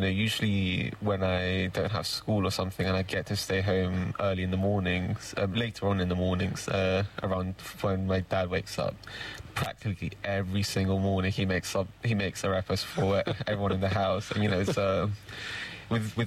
usually when I don't have school or something and I get to stay home early in the mornings, later on in the mornings, around when my dad wakes up, practically every single morning he makes a breakfast for everyone in the house. And, it's with